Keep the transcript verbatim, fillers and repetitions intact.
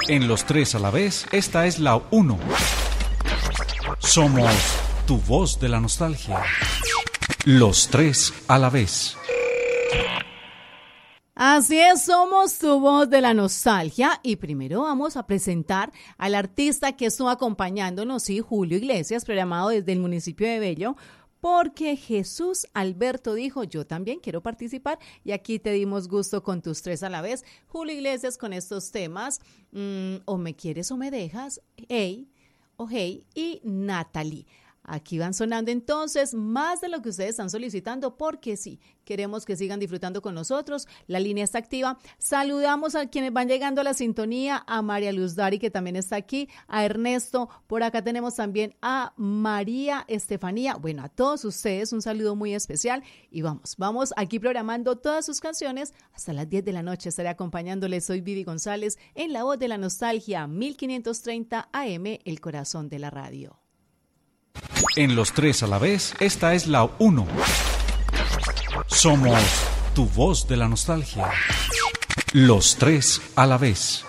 En los tres a la vez, esta es la uno. Somos tu voz de la nostalgia. Los tres a la vez. Así es, somos tu voz de la nostalgia y primero vamos a presentar al artista que estuvo acompañándonos, sí, Julio Iglesias, programado desde el municipio de Bello, porque Jesús Alberto dijo, yo también quiero participar y aquí te dimos gusto con tus tres a la vez. Julio Iglesias con estos temas, mmm, o me quieres o me dejas, hey, o hey y Natalie. Aquí van sonando entonces más de lo que ustedes están solicitando porque sí, queremos que sigan disfrutando con nosotros. La línea está activa. Saludamos a quienes van llegando a la sintonía, a María Luz Dari que también está aquí, a Ernesto, por acá tenemos también a María Estefanía. Bueno, a todos ustedes un saludo muy especial y vamos, vamos aquí programando todas sus canciones hasta las diez de la noche. Estaré acompañándoles, soy Vivi González en La Voz de la Nostalgia, mil quinientos treinta A M, el corazón de la radio. En los tres a la vez, esta es la uno. Somos tu voz de la nostalgia. Los tres a la vez.